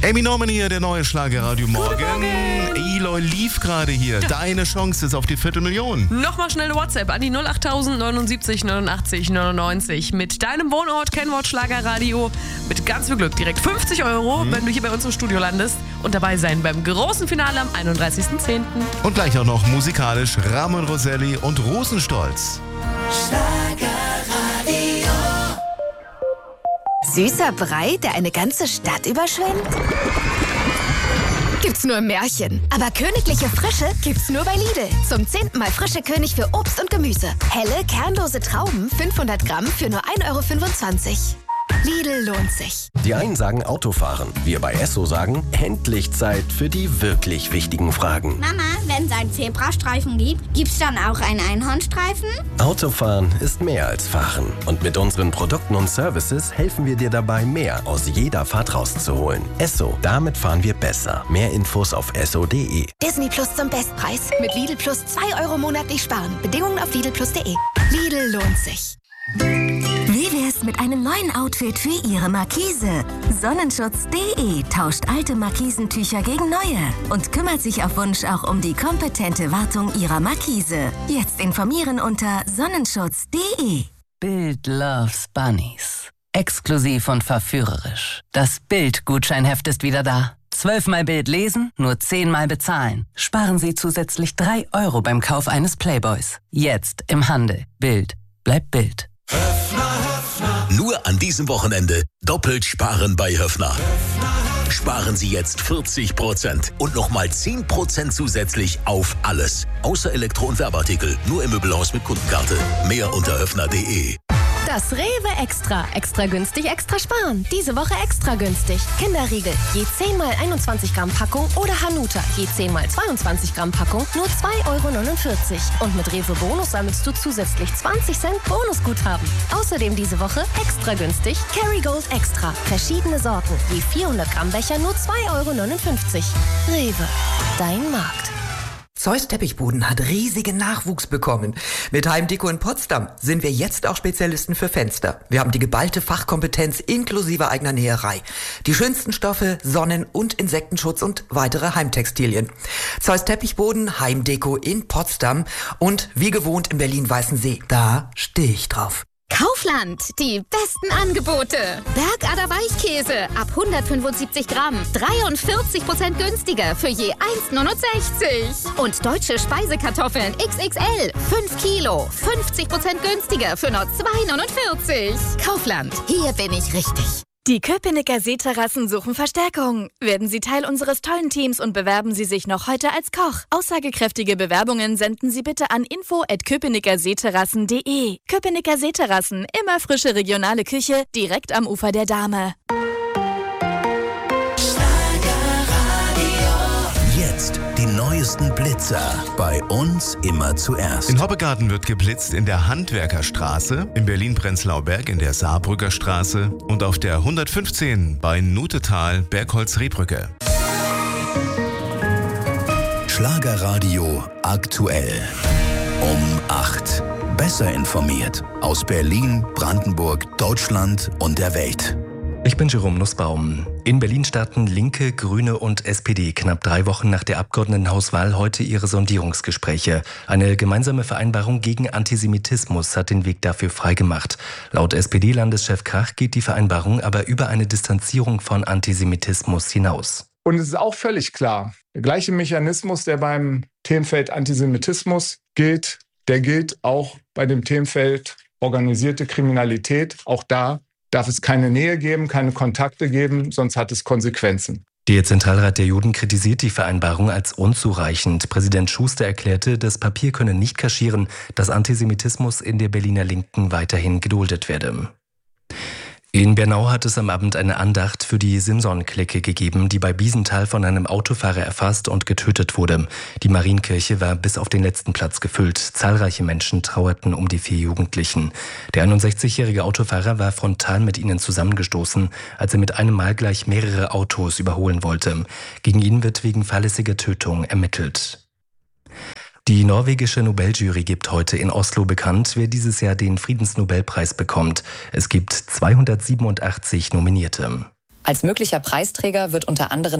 Amy Norman hier, der neue Schlagerradio Morgen. Eloy lief gerade hier. Ja. Deine Chance ist auf die 250.000. Nochmal schnell WhatsApp an die 08000 79 89 99 mit deinem Wohnort, Kennwort Schlagerradio. Mit ganz viel Glück direkt 50 €, wenn du hier bei uns im Studio landest und dabei sein beim großen Finale am 31.10. Und gleich auch noch musikalisch Ramon Roselli und Rosenstolz. Schlagerradio. Süßer Brei, der eine ganze Stadt überschwemmt? Gibt's nur im Märchen. Aber königliche Frische gibt's nur bei Lidl. Zum 10. Mal frische König für Obst und Gemüse. Helle, kernlose Trauben, 500 Gramm für nur 1,25 €. Lidl lohnt sich. Die einen sagen Autofahren. Wir bei Esso sagen, endlich Zeit für die wirklich wichtigen Fragen. Mama, wenn es einen Zebrastreifen gibt, gibt's dann auch einen Einhornstreifen? Autofahren ist mehr als Fahren. Und mit unseren Produkten und Services helfen wir dir dabei, mehr aus jeder Fahrt rauszuholen. Esso, damit fahren wir besser. Mehr Infos auf esso.de. Disney Plus zum Bestpreis. Mit Lidl Plus 2 € monatlich sparen. Bedingungen auf lidlplus.de. Lidl lohnt sich. Wie wär's mit einem neuen Outfit für Ihre Markise? Sonnenschutz.de tauscht alte Markisentücher gegen neue und kümmert sich auf Wunsch auch um die kompetente Wartung Ihrer Markise. Jetzt informieren unter sonnenschutz.de. Bild loves Bunnies. Exklusiv und verführerisch. Das Bild-Gutscheinheft ist wieder da. 12-mal Bild lesen, nur 10-mal bezahlen. Sparen Sie zusätzlich 3 € beim Kauf eines Playboys. Jetzt im Handel. Bild. Bleibt Bild. Nur an diesem Wochenende doppelt sparen bei Höffner. Sparen Sie jetzt 40% und nochmal 10% zusätzlich auf alles. Außer Elektro- und Werbeartikel. Nur im Möbelhaus mit Kundenkarte. Mehr unter höffner.de. Das Rewe Extra. Extra günstig, extra sparen. Diese Woche extra günstig. Kinderriegel, je 10 mal 21 Gramm Packung oder Hanuta, je 10 mal 22 Gramm Packung, nur 2,49 €. Und mit Rewe Bonus sammelst du zusätzlich 20 Cent Bonusguthaben. Außerdem diese Woche extra günstig Kerrygold Extra. Verschiedene Sorten, je 400 Gramm Becher, nur 2,59 €. Rewe, dein Markt. Zeus Teppichboden hat riesigen Nachwuchs bekommen. Mit Heimdeko in Potsdam sind wir jetzt auch Spezialisten für Fenster. Wir haben die geballte Fachkompetenz inklusive eigener Näherei. Die schönsten Stoffe, Sonnen- und Insektenschutz und weitere Heimtextilien. Zeus Teppichboden, Heimdeko in Potsdam und wie gewohnt in Berlin-Weißensee. Da stehe ich drauf. Kaufland, die besten Angebote. Bergader Weichkäse ab 175 Gramm, 43% günstiger für je 1,69 €. Und deutsche Speisekartoffeln XXL, 5 Kilo, 50% günstiger für nur 2,49 €. Kaufland, hier bin ich richtig. Die Köpenicker Seeterrassen suchen Verstärkung. Werden Sie Teil unseres tollen Teams und bewerben Sie sich noch heute als Koch. Aussagekräftige Bewerbungen senden Sie bitte an info@köpenickerseeterrassen.de. Köpenicker Seeterrassen, immer frische regionale Küche, direkt am Ufer der Dahme. Jetzt die neuesten Blitzer. Bei uns immer zuerst. In Hoppegarten wird geblitzt in der Handwerkerstraße, in Berlin-Prenzlauer Berg in der Saarbrücker Straße und auf der 115 bei Nutetal, Bergholz-Rehbrücke. Schlagerradio aktuell. Um 8. Besser informiert. Aus Berlin, Brandenburg, Deutschland und der Welt. Ich bin Jerome Nussbaum. In Berlin starten Linke, Grüne und SPD knapp 3 Wochen nach der Abgeordnetenhauswahl heute ihre Sondierungsgespräche. Eine gemeinsame Vereinbarung gegen Antisemitismus hat den Weg dafür freigemacht. Laut SPD-Landeschef Krach geht die Vereinbarung aber über eine Distanzierung von Antisemitismus hinaus. Und es ist auch völlig klar, der gleiche Mechanismus, der beim Themenfeld Antisemitismus gilt, der gilt auch bei dem Themenfeld organisierte Kriminalität. Auch da darf es keine Nähe geben, keine Kontakte geben, sonst hat es Konsequenzen. Der Zentralrat der Juden kritisiert die Vereinbarung als unzureichend. Präsident Schuster erklärte, das Papier könne nicht kaschieren, dass Antisemitismus in der Berliner Linken weiterhin geduldet werde. In Bernau hat es am Abend eine Andacht für die Simson-Clique gegeben, die bei Biesenthal von einem Autofahrer erfasst und getötet wurde. Die Marienkirche war bis auf den letzten Platz gefüllt. Zahlreiche Menschen trauerten um die 4 Jugendlichen. Der 61-jährige Autofahrer war frontal mit ihnen zusammengestoßen, als er mit einem Mal gleich mehrere Autos überholen wollte. Gegen ihn wird wegen fahrlässiger Tötung ermittelt. Die norwegische Nobeljury gibt heute in Oslo bekannt, wer dieses Jahr den Friedensnobelpreis bekommt. Es gibt 287 Nominierte. Als möglicher Preisträger wird unter anderem